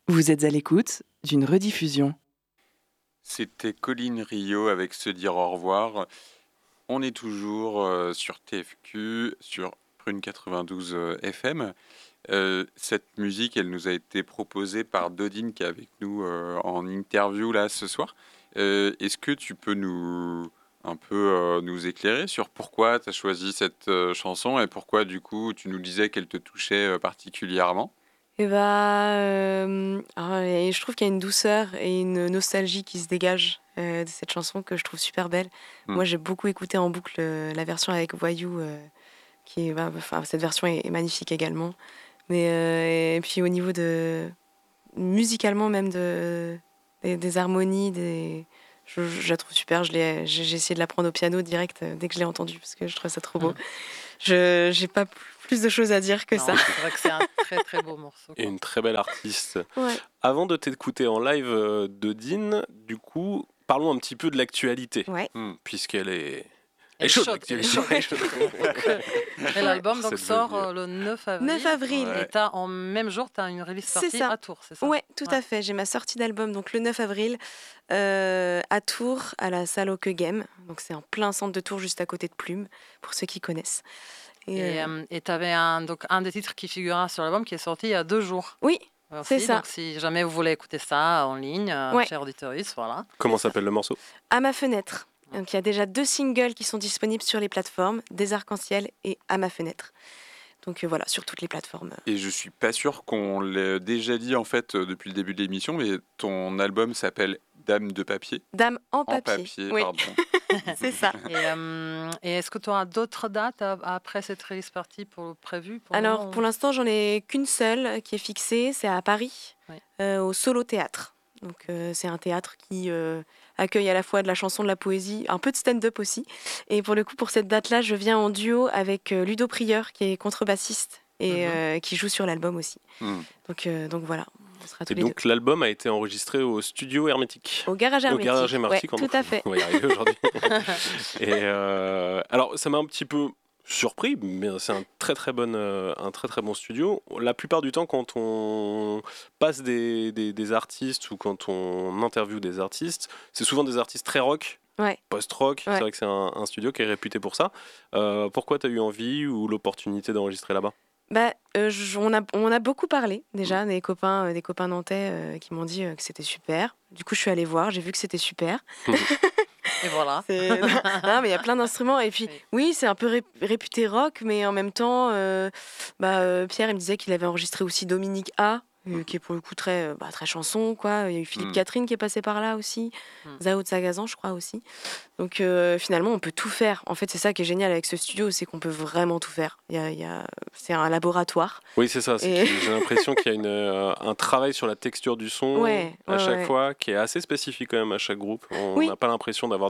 Vous êtes à l'écoute d'une rediffusion. C'était Colline Rio avec Se dire au revoir. On est toujours sur TFQ, sur Prune 92 FM. Cette musique, elle nous a été proposée par Dodine qui est avec nous en interview là ce soir. Est-ce que tu peux nous éclairer sur pourquoi tu as choisi cette chanson et pourquoi du coup tu nous disais qu'elle te touchait particulièrement? Et et je trouve qu'il y a une douceur et une nostalgie qui se dégage de cette chanson que je trouve super belle. Moi, j'ai beaucoup écouté en boucle la version avec Voyou, cette version est magnifique également. Mais et puis au niveau de musicalement même des harmonies, je la trouve super. J'ai essayé de la prendre au piano direct dès que je l'ai entendue parce que je trouve ça trop beau. Je n'ai pas plus de choses à dire que ça. C'est vrai que c'est un très très beau morceau. Et une très belle artiste. Ouais. Avant de t'écouter en live de Dean, du coup, parlons un petit peu de l'actualité. Ouais. Puisqu'elle est... Elle est chaude. Et l'album donc, Cette sort venue. le 9 avril. 9 avril. Ouais. Et en même jour, tu as une release C'est party ça. à Tours, c'est ça? Ouais, tout Ouais. à fait. J'ai ma sortie d'album donc le 9 avril à Tours, à la salle au Game. Donc c'est en plein centre de Tours, juste à côté de Plume, pour ceux qui connaissent. Et tu avais un des titres qui figurera sur l'album qui est sorti il y a 2 jours. Oui, Aussi. c'est ça. Donc si jamais vous voulez écouter ça en ligne, Ouais. chers auditeurs, voilà. Comment s'appelle le morceau? À ma fenêtre. Donc il y a déjà 2 singles qui sont disponibles sur les plateformes, Des Arcs-en-Ciel et À ma fenêtre. Donc voilà, sur toutes les plateformes. Et je suis pas sûr qu'on l'ait déjà dit en fait depuis le début de l'émission, mais ton album s'appelle Dame de papier. Dame en En papier. papier, Oui, pardon. c'est ça. Et est-ce que tu auras d'autres dates après cette release party prévues pour le Alors moment, pour l'instant, j'en ai qu'une seule qui est fixée, c'est à Paris, au Solo Théâtre. Donc c'est un théâtre qui accueille à la fois de la chanson, de la poésie, un peu de stand-up aussi. Et pour le coup, pour cette date-là, je viens en duo avec Ludo Prieur, qui est contrebassiste et qui joue sur l'album aussi. Donc voilà, on sera tous Et les deux. donc l'album a été enregistré au studio Hermétique. Au Garage Hermétique. Au Garage Hermétique, Ouais, tout à fait. On va y arriver aujourd'hui. Et alors, ça m'a un petit peu surpris, mais c'est un très très bon studio. La plupart du temps, quand on passe des artistes ou quand on interviewe des artistes, c'est souvent des artistes très rock. Ouais. Post-rock, Ouais. c'est vrai que c'est un studio qui est réputé pour ça. Pourquoi tu as eu envie ou l'opportunité d'enregistrer là-bas? On a beaucoup parlé déjà, des copains nantais qui m'ont dit que c'était super. Du coup, je suis allée voir, j'ai vu que c'était super. Et voilà. Non, mais il y a plein d'instruments. Et puis, oui, c'est un peu réputé rock, mais en même temps, Pierre, il me disait qu'il avait enregistré aussi Dominique A, qui est pour le coup très chanson, quoi. Il y a eu Philippe Catherine qui est passé par là aussi. Zao de Sagazan, je crois aussi. Donc, finalement, on peut tout faire. En fait, c'est ça qui est génial avec ce studio, c'est qu'on peut vraiment tout faire. C'est un laboratoire. Oui, c'est ça. Et- J'ai l'impression qu'il y a un travail sur la texture du son à chaque fois qui est assez spécifique quand même à chaque groupe. On n'a pas l'impression d'avoir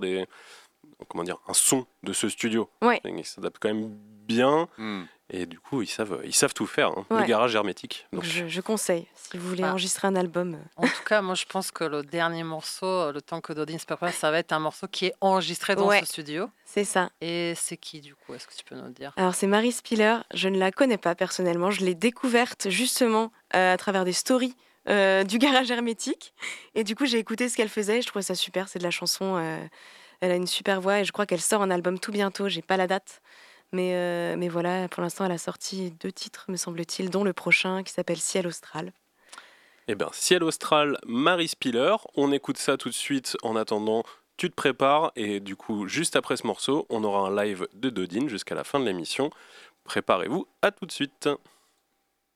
un son de ce studio. Ouais. Ils s'adaptent quand même bien et du coup ils savent tout faire. Le Garage Hermétique. Donc, Donc, je conseille, si vous voulez enregistrer un album. En tout cas, moi je pense que le dernier morceau, le temps que Dodine se prépare, ça va être un morceau qui est enregistré dans ce studio. C'est ça. Et c'est qui du coup? Est-ce que tu peux nous dire? Alors c'est Marie Spiller, je ne la connais pas personnellement, je l'ai découverte justement à travers des stories du Garage Hermétique. Et du coup j'ai écouté ce qu'elle faisait, je trouvais ça super, c'est de la chanson, elle a une super voix et je crois qu'elle sort un album tout bientôt, j'ai pas la date. Mais voilà, pour l'instant elle a sorti 2 titres me semble-t-il, dont le prochain qui s'appelle Ciel Austral. eh bien, Ciel Austral, Marie Spiller. On écoute ça tout de suite. En attendant, tu te prépares et du coup, juste après ce morceau, on aura un live de Dodine jusqu'à la fin de l'émission. Préparez-vous, à tout de suite.